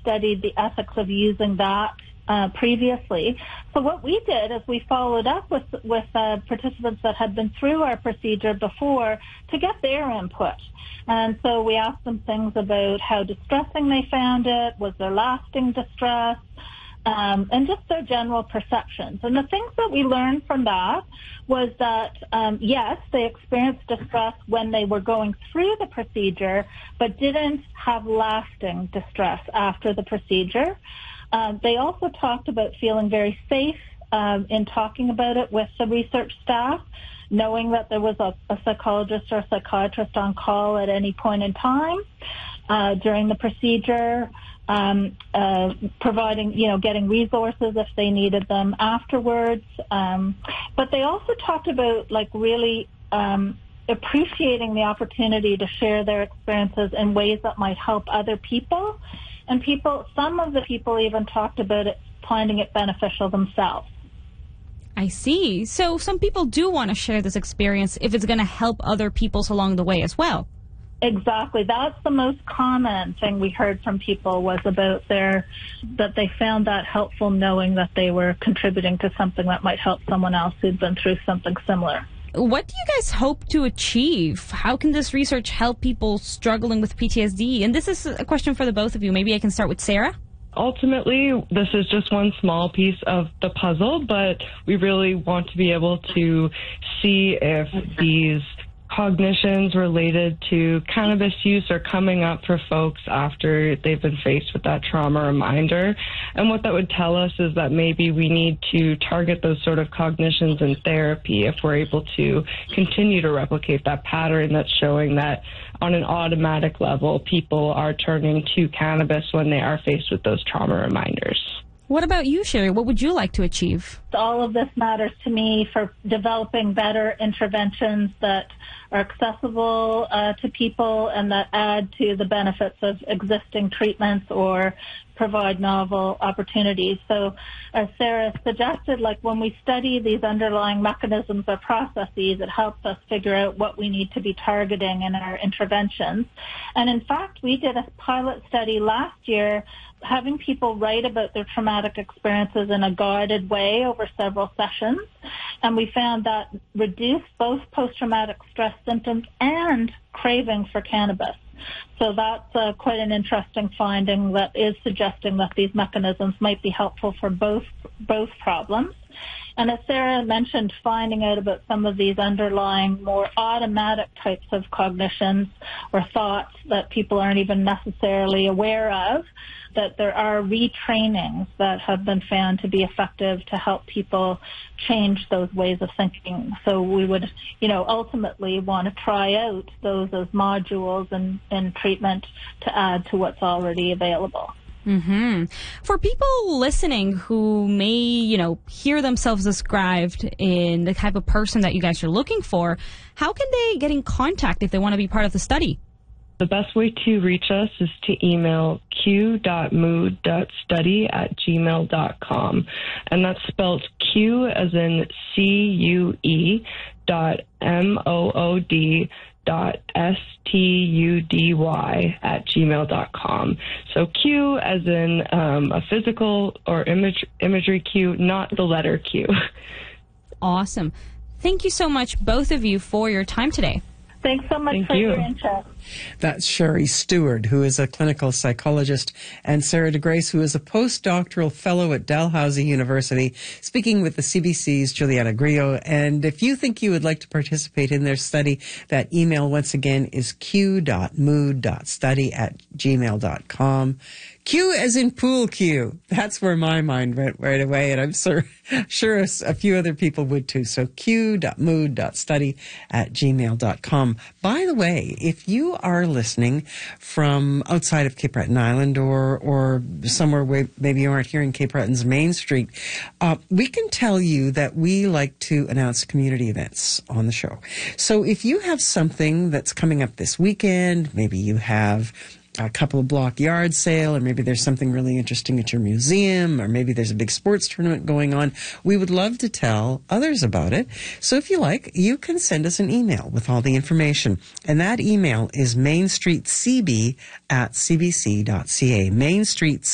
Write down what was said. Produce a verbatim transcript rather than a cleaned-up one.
studied the ethics of using that uh, previously. So what we did is we followed up with, with uh, participants that had been through our procedure before to get their input. And so we asked them things about how distressing they found it, was there lasting distress, Um, and just their general perceptions. And the things that we learned from that was that, um, yes, they experienced distress when they were going through the procedure, but didn't have lasting distress after the procedure. Um, they also talked about feeling very safe um, in talking about it with the research staff, knowing that there was a, a psychologist or a psychiatrist on call at any point in time uh, during the procedure. Um, uh, providing, you know, getting resources if they needed them afterwards. Um, but they also talked about, like, really um, appreciating the opportunity to share their experiences in ways that might help other people. And people, some of the people even talked about it, finding it beneficial themselves. I see. So some people do want to share this experience if it's going to help other peoples along the way as well. Exactly. That's the most common thing we heard from people was about their, that they found that helpful, knowing that they were contributing to something that might help someone else who'd been through something similar. What do you guys hope to achieve? How can this research help people struggling with P T S D? And this is a question for the both of you. Maybe I can start with Sarah. Ultimately, this is just one small piece of the puzzle, but we really want to be able to see if these cognitions related to cannabis use are coming up for folks after they've been faced with that trauma reminder. And what that would tell us is that maybe we need to target those sort of cognitions in therapy if we're able to continue to replicate that pattern that's showing that on an automatic level, people are turning to cannabis when they are faced with those trauma reminders. What about you, Sherry? What would you like to achieve? All of this matters to me for developing better interventions that are accessible uh, to people and that add to the benefits of existing treatments or provide novel opportunities. So as Sarah suggested, like when we study these underlying mechanisms or processes, it helps us figure out what we need to be targeting in our interventions. And in fact, we did a pilot study last year having people write about their traumatic experiences in a guided way over several sessions. And we found that reduced both post-traumatic stress symptoms and craving for cannabis. So that's uh, quite an interesting finding that is suggesting that these mechanisms might be helpful for both both problems. And as Sarah mentioned, finding out about some of these underlying more automatic types of cognitions or thoughts that people aren't even necessarily aware of, that there are retrainings that have been found to be effective to help people change those ways of thinking. So we would, you know, ultimately want to try out those as modules in, in treatment to add to what's already available. Mm-hmm. For people listening who may, you know, hear themselves described in the type of person that you guys are looking for, how can they get in contact if they want to be part of the study? The best way to reach us is to email q dot mood dot study at gmail dot com. And that's spelled Q as in C U E dot M O O D dot S T U D Y at gmail dot com. So Q as in um, a physical or image, imagery Q, not the letter Q. Awesome. Thank you so much, both of you, for your time today. Thanks so much Thank for you. your interest. That's Sherry Stewart, who is a clinical psychologist, and Sarah DeGrace, who is a postdoctoral fellow at Dalhousie University, speaking with the C B C's Juliana Grillo. And if you think you would like to participate in their study, that email once again is q dot mood dot study at gmail dot com. Q as in pool cue. That's where my mind went right away, and I'm sure, sure a few other people would too. So q dot mood dot study at gmail dot com. By the way, if you are listening from outside of Cape Breton Island or or somewhere where maybe you aren't here in Cape Breton's Main Street, uh, we can tell you that we like to announce community events on the show. So if you have something that's coming up this weekend, maybe you have a couple of block yard sale, or maybe there's something really interesting at your museum, or maybe there's a big sports tournament going on, we would love to tell others about it. So if you like, you can send us an email with all the information. And that email is mainstreetcb at cbc dot c a. Main Street